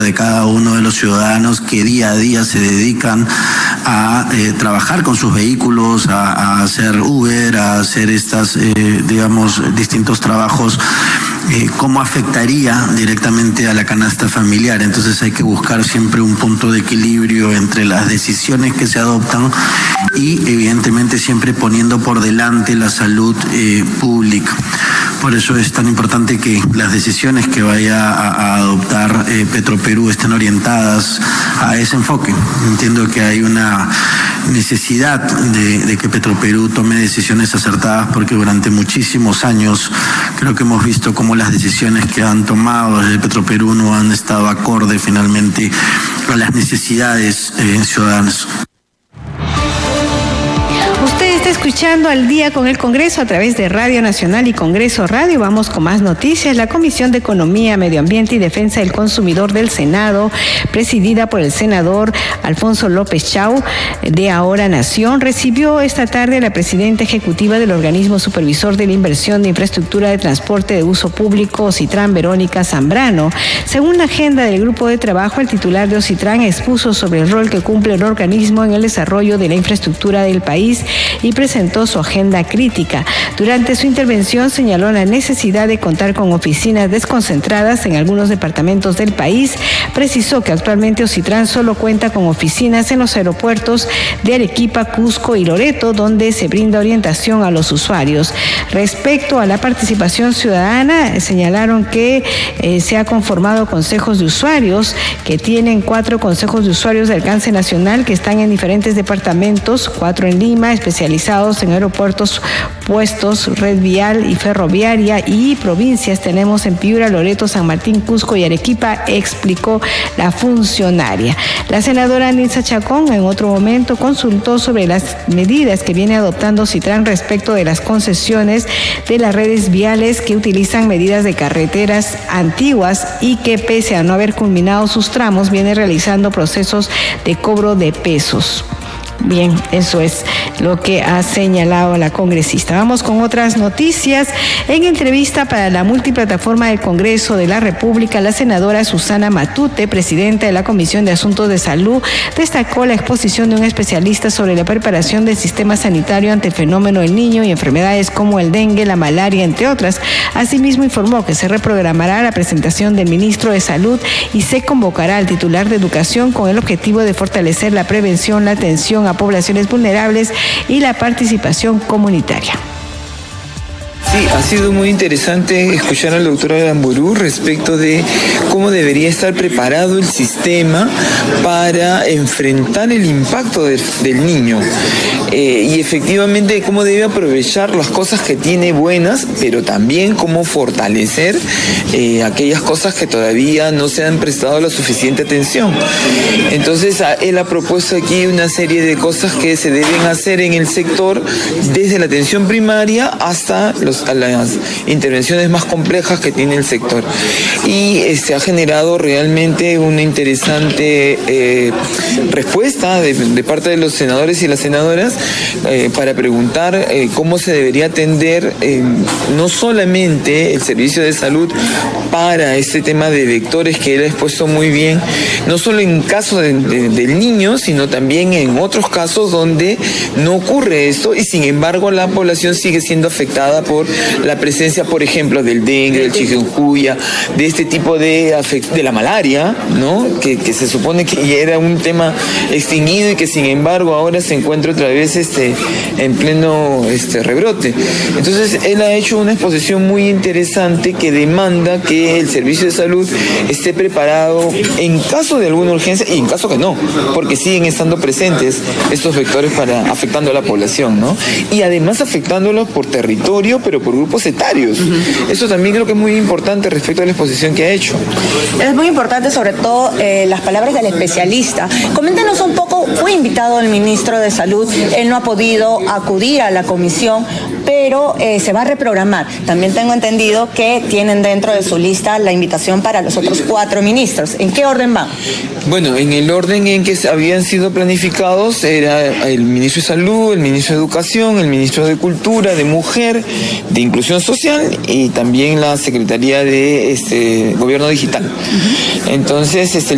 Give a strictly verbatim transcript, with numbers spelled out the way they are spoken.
de cada uno de los ciudadanos que día a día se dedican a eh, trabajar con sus vehículos, a, a hacer Uber, a hacer estas, eh, digamos, distintos trabajos, eh, cómo afectaría directamente a la canasta familiar. Entonces hay que buscar siempre un punto de equilibrio entre las decisiones que se adoptan y evidentemente siempre poniendo por delante la salud eh, pública. Por eso es tan importante que las decisiones que vaya a, a adoptar eh, Petroperú estén orientadas a ese enfoque. Entiendo que hay una necesidad de, de que Petroperú tome decisiones acertadas, porque durante muchísimos años creo que hemos visto cómo las decisiones que han tomado desde Petroperú no han estado acorde finalmente a las necesidades eh, ciudadanas. Escuchando Al Día con el Congreso a través de Radio Nacional y Congreso Radio. Vamos con más noticias. La Comisión de Economía, Medio Ambiente y Defensa del Consumidor del Senado, presidida por el senador Alfonso López Chau, de Ahora Nación, recibió esta tarde a la presidenta ejecutiva del Organismo Supervisor de la Inversión de Infraestructura de Transporte de Uso Público, OCITRAN, Verónica Zambrano. Según la agenda del grupo de trabajo, el titular de OCITRAN expuso sobre el rol que cumple el organismo en el desarrollo de la infraestructura del país y presentó su agenda crítica. Durante su intervención señaló la necesidad de contar con oficinas desconcentradas en algunos departamentos del país. Precisó que actualmente OCITRAN solo cuenta con oficinas en los aeropuertos de Arequipa, Cusco y Loreto, donde se brinda orientación a los usuarios. Respecto a la participación ciudadana, señalaron que eh, se ha conformado consejos de usuarios, que tienen cuatro consejos de usuarios de alcance nacional que están en diferentes departamentos, cuatro en Lima, especializados en aeropuertos, puestos, red vial y ferroviaria, y provincias tenemos en Piura, Loreto, San Martín, Cusco y Arequipa, explicó la funcionaria. La senadora Nilsa Chacón en otro momento consultó sobre las medidas que viene adoptando OCITRAN respecto de las concesiones de las redes viales que utilizan medidas de carreteras antiguas y que, pese a no haber culminado sus tramos, viene realizando procesos de cobro de pesos. Bien, eso es lo que ha señalado la congresista. Vamos con otras noticias. En entrevista para la multiplataforma del Congreso de la República, la senadora Susana Matute, presidenta de la Comisión de Asuntos de Salud, destacó la exposición de un especialista sobre la preparación del sistema sanitario ante el fenómeno del niño y enfermedades como el dengue, la malaria, entre otras. Asimismo, informó que se reprogramará la presentación del ministro de Salud y se convocará al titular de Educación con el objetivo de fortalecer la prevención, la atención a poblaciones vulnerables y la participación comunitaria. Sí, ha sido muy interesante escuchar al doctor Aramburú respecto de cómo debería estar preparado el sistema para enfrentar el impacto de, del niño eh, y efectivamente cómo debe aprovechar las cosas que tiene buenas, pero también cómo fortalecer eh, aquellas cosas que todavía no se han prestado la suficiente atención. Entonces, él ha propuesto aquí una serie de cosas que se deben hacer en el sector, desde la atención primaria hasta los a las intervenciones más complejas que tiene el sector. Y este, ha generado realmente una interesante eh, respuesta de, de parte de los senadores y las senadoras eh, para preguntar eh, cómo se debería atender eh, no solamente el servicio de salud para este tema de vectores que él ha expuesto muy bien, no solo en caso de, de, del niño, sino también en otros casos donde no ocurre esto y sin embargo la población sigue siendo afectada por la presencia, por ejemplo, del dengue, del chikungunya, de este tipo de de la malaria, ¿no? Que, que se supone que era un tema extinguido y que sin embargo ahora se encuentra otra vez este, en pleno este, rebrote. Entonces, él ha hecho una exposición muy interesante que demanda que el servicio de salud esté preparado en caso de alguna urgencia y en caso que no, porque siguen estando presentes estos vectores para afectando a la población, ¿no? Y además afectándolos por territorio, pero por grupos etarios. Uh-huh. Eso también creo que es muy importante respecto a la exposición que ha hecho. Es muy importante, sobre todo, eh, las palabras del especialista. Coméntenos un poco, fue invitado el ministro de Salud, él no ha podido acudir a la comisión, pero eh, se va a reprogramar. También tengo entendido que tienen dentro de su lista la invitación para los otros cuatro ministros. ¿En qué orden van? Bueno, en el orden en que habían sido planificados era el ministro de Salud, el ministro de Educación, el ministro de Cultura, de Mujer, de Inclusión Social y también la Secretaría de este, Gobierno Digital. Uh-huh. Entonces, este,